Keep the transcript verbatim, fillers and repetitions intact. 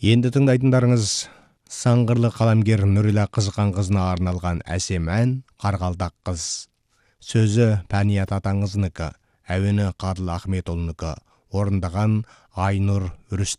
Енді тыңдайтындарыңыз саңғырлы қаламгер Нүрила Қызықанқызына арналған әсем ән «Қарғалдақ қыз». Сөзі Пәният атаңыздікі, әуені Қадыл Ахметұлынікі, орындаған Айнұр Рүстем.